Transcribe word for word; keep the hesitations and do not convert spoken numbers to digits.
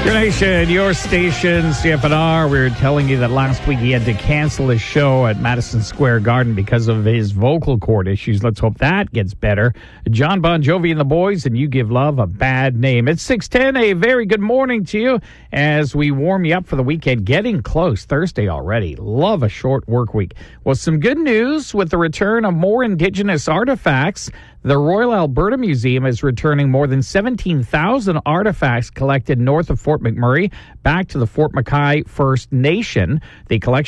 Nation, your station, C F N R. We were telling you that last week he had to cancel his show at Madison Square Garden because of his vocal cord issues. Let's hope that gets better. John Bon Jovi and the boys, and You Give Love a Bad Name. It's six ten, a very good morning to you as we warm you up for the weekend. Getting close, Thursday already. Love a short work week. Well, some good news with the return of more Indigenous artifacts. The Royal Alberta Museum is returning more than seventeen thousand artifacts collected north of Fort McMurray back to the Fort McKay First Nation. The collection